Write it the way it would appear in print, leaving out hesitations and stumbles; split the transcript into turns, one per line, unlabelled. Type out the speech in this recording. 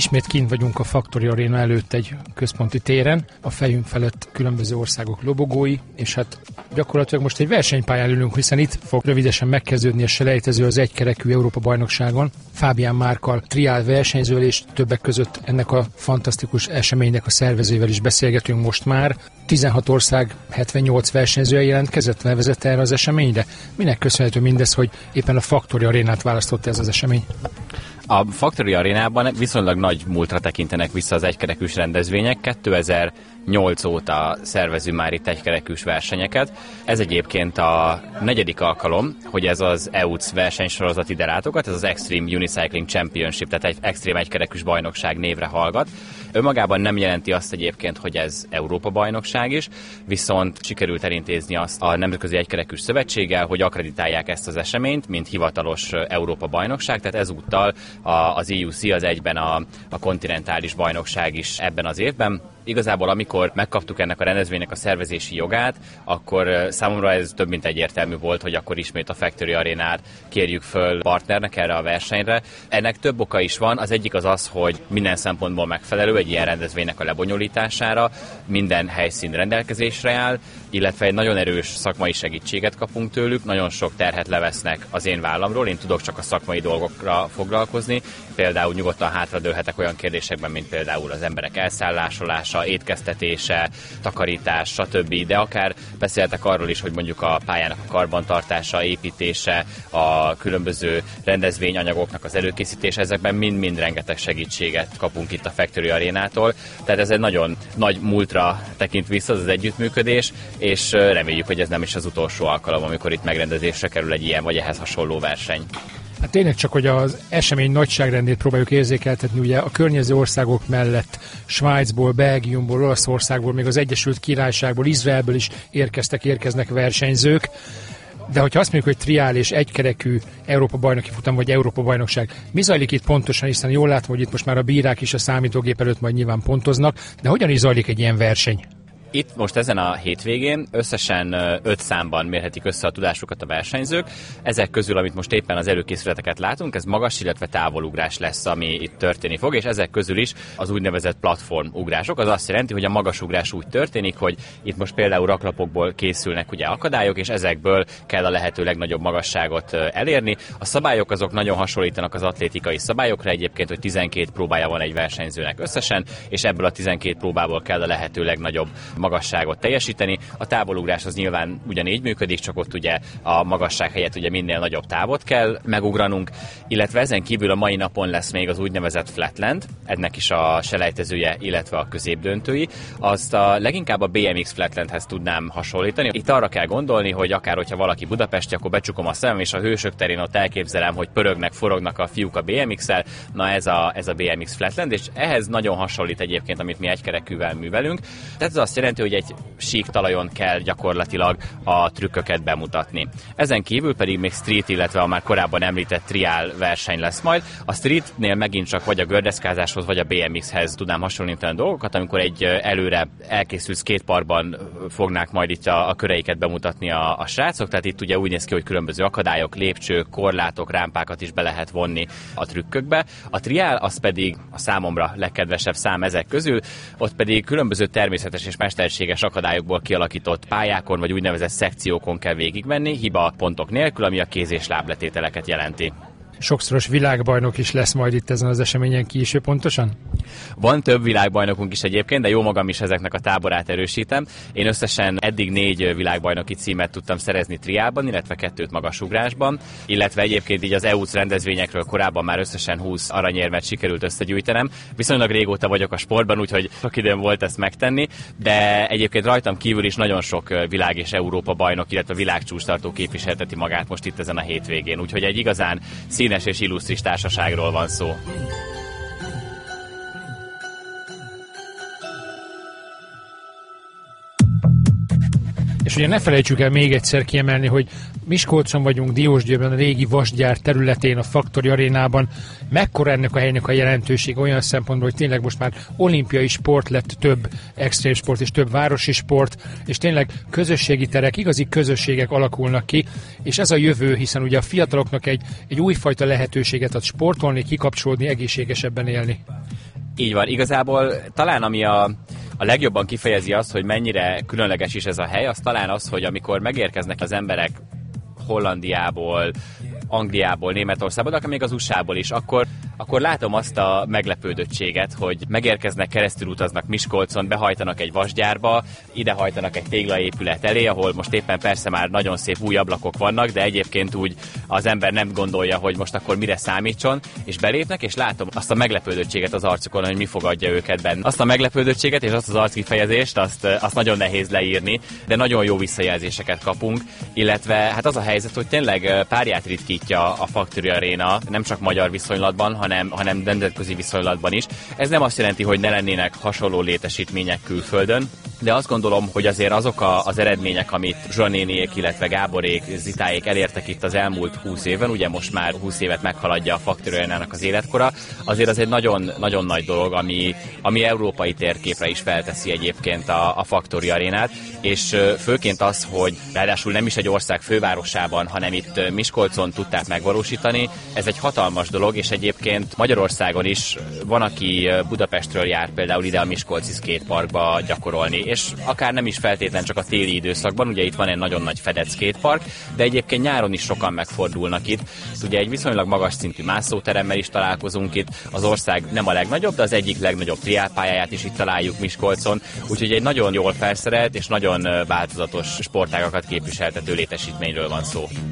Ismét kint vagyunk a Factory Arena előtt egy központi téren, a fejünk felett különböző országok lobogói, és hát gyakorlatilag most egy versenypályán ülünk, hiszen itt fog rövidesen megkezdődni a selejtező az egykerekű Európa-bajnokságon. Fábián Márkkal triál versenyzővel, és többek között ennek a fantasztikus eseménynek a szervezővel is beszélgetünk most már. 16 ország 78 versenyzője jelentkezett, levezette erre az eseményre. Minek köszönhető mindez, hogy éppen a Factory Arénát választotta ez az esemény?
A Factory Arénában viszonylag nagy múltra tekintenek vissza az egykerekűs rendezvények. 2008 óta szervezünk már itt egykerekűs versenyeket. Ez egyébként a 4. alkalom, hogy ez az EUC versenysorozat ide látogat, ez az Extreme Unicycling Championship, tehát egy extrém egykerekűs bajnokság névre hallgat. Önmagában nem jelenti azt egyébként, hogy ez Európa-bajnokság is, viszont sikerült elintézni azt a Nemzetközi Egykerekűs Szövetséggel, hogy akkreditálják ezt az eseményt, mint hivatalos Európa-bajnokság, tehát ezúttal az EUC az egyben a kontinentális bajnokság is ebben az évben. Igazából amikor megkaptuk ennek a rendezvénynek a szervezési jogát, akkor számomra ez több mint egyértelmű volt, hogy akkor ismét a Factory Arénát kérjük föl partnernek erre a versenyre. Ennek több oka is van, az egyik az, hogy minden szempontból megfelelő egy ilyen rendezvénynek a lebonyolítására, minden helyszín rendelkezésre áll, illetve egy nagyon erős szakmai segítséget kapunk tőlük, nagyon sok terhet levesznek az én vállamról, én tudok csak a szakmai dolgokra foglalkozni, például nyugodtan hátradőlhetek olyan kérdésekben, mint például az emberek elszállásolása, étkeztetése, takarítás, stb. De akár beszéltek arról is, hogy mondjuk a pályának a karbantartása, építése, a különböző rendezvényanyagoknak az előkészítése, ezekben mind-mind rengeteg segítséget kapunk itt a Factory Arénától. Tehát ez egy nagyon nagy múltra tekint vissza az együttműködés, és reméljük, hogy ez nem is az utolsó alkalom, amikor itt megrendezésre kerül egy ilyen vagy ehhez hasonló verseny.
Hát tényleg csak, hogy az esemény nagyságrendét próbáljuk érzékeltetni, ugye a környező országok mellett Svájcból, Belgiumból, Olaszországból, még az Egyesült Királyságból, Izraelből is érkeznek versenyzők. De hogyha azt mondjuk, hogy triál és egykerekű Európa-bajnoki futam, vagy Európa-bajnokság, mi zajlik itt pontosan, hiszen jól látom, hogy itt most már a bírák is a számítógép előtt majd nyilván pontoznak, de hogyan is zajlik egy ilyen verseny?
Itt most ezen a hétvégén összesen 5 számban mérhetik össze a tudásukat a versenyzők. Ezek közül, amit most éppen az előkészületeket látunk, ez magas, illetve távolugrás lesz, ami itt történni fog, és ezek közül is az úgynevezett platformugrások. Az azt jelenti, hogy a magasugrás úgy történik, hogy itt most például raklapokból készülnek ugye akadályok, és ezekből kell a lehető legnagyobb magasságot elérni. A szabályok azok nagyon hasonlítanak az atlétikai szabályokra, egyébként, hogy 12 próbája van egy versenyzőnek összesen, és ebből a 12 próbából kell a lehető legnagyobb magasságot teljesíteni. A távolugrás az nyilván ugyanígy működik, csak ott ugye a magasság helyett ugye minél nagyobb távot kell megugranunk, illetve ezen kívül a mai napon lesz még az úgynevezett flatland, ennek is a selejtezője, illetve a középdöntői. Azt leginkább a BMX flatlandhez tudnám hasonlítani. Itt arra kell gondolni, hogy akár hogyha valaki budapesti, akkor becsukom a szemem, és a Hősök terén ott elképzelem, hogy pörögnek, forognak a fiúk a BMX-el. Na ez a BMX flatland, és ehhez nagyon hasonlít egyébként, amit mi egykerekűvel művelünk. Tehát ez azt jelenti, hogy egy sík talajon kell gyakorlatilag a trükköket bemutatni. Ezen kívül pedig még street, illetve a már korábban említett triál verseny lesz majd. A streetnél megint csak vagy a gördeszkázáshoz, vagy a BMX-hez tudnám hasonlítani a dolgokat, amikor egy előre elkészült skateparkban fognák majd itt a köreiket bemutatni a srácok, tehát itt ugye úgy néz ki, hogy különböző akadályok, lépcsők, korlátok, rámpákat is be lehet vonni a trükkökbe. A triál az pedig a számomra legkedvesebb szám ezek közül, ott pedig különböző természetes és mesterséges akadályokból kialakított pályákon vagy úgynevezett szekciókon kell végigmenni, hiba pontok nélkül, ami a kéz- és lábletételeket jelenti.
Sokszoros világbajnok is lesz majd itt ezen az eseményen később pontosan?
Van több világbajnokunk is egyébként, de jó magam is ezeknek a táborát erősítem. Én összesen eddig 4 világbajnoki címet tudtam szerezni triálban, illetve 2 magasugrásban, illetve egyébként így az EUC rendezvényekről korábban már összesen 20 aranyérmet sikerült összegyűjtenem. Viszonylag régóta vagyok a sportban, úgyhogy sok időm volt ezt megtenni, de egyébként rajtam kívül is nagyon sok világ és Európa bajnok, illetve világcsúcstartó képviselteti magát most itt ezen a hétvégén, úgyhogy egy igazán színes és illusztris társaságról van szó.
És ugye ne felejtsük el még egyszer kiemelni, hogy Miskolcon vagyunk, Diósgyőrben, a régi vasgyár területén, a Factory Arénában. Mekkora ennek a helynek a jelentőség olyan szempontból, hogy tényleg most már olimpiai sport lett, több extrém sport és több városi sport, és tényleg közösségi terek, igazi közösségek alakulnak ki, és ez a jövő, hiszen ugye a fiataloknak egy újfajta lehetőséget ad sportolni, kikapcsolódni, egészségesebben élni.
Így van, igazából talán ami a legjobban kifejezi azt, hogy mennyire különleges is ez a hely, az talán az, hogy amikor megérkeznek az emberek Hollandiából, Angliából, Németországból, de akár még az USA-ból is, akkor látom azt a meglepődöttséget, hogy megérkeznek, keresztül utaznak Miskolcon, behajtanak egy vasgyárba, idehajtanak egy téglaépület elé, ahol most éppen persze már nagyon szép új ablakok vannak, de egyébként úgy az ember nem gondolja, hogy most akkor mire számítson, és belépnek, és látom azt a meglepődöttséget az arcukon, hogy mi fogadja őket benne. Azt a meglepődöttséget és azt az arckifejezést, azt nagyon nehéz leírni, de nagyon jó visszajelzéseket kapunk, illetve hát az a helyzet, hogy tényleg párját ritkítja a Factory Arena, nem csak magyar viszonylatban, hanem nemzetközi viszonylatban is. Ez nem azt jelenti, hogy ne lennének hasonló létesítmények külföldön, de azt gondolom, hogy azért azok az eredmények, amit Zsanéniék, illetve Gáborék, Zitáék elértek itt az elmúlt 20 évben, ugye most már 20 évet meghaladja a Factory Arenának az életkora, azért az egy nagyon, nagyon nagy dolog, ami európai térképre is felteszi egyébként a Factory Arenát, és főként az, hogy ráadásul nem is egy ország fővárosában, hanem itt Miskolcon tudták megvalósítani, ez egy hatalmas dolog, és egyébként Magyarországon is van, aki Budapestről jár például ide a Miskolci skateparkba gyakorolni, és akár nem is feltétlen csak a téli időszakban, ugye itt van egy nagyon nagy fedett skatepark, de egyébként nyáron is sokan megfordulnak itt. Ugye egy viszonylag magas szintű mászóteremmel is találkozunk itt, az ország nem a legnagyobb, de az egyik legnagyobb triálpályáját is itt találjuk Miskolcon, úgyhogy egy nagyon jól felszerelt és nagyon változatos sportágakat képviseltető létesítményről van szó.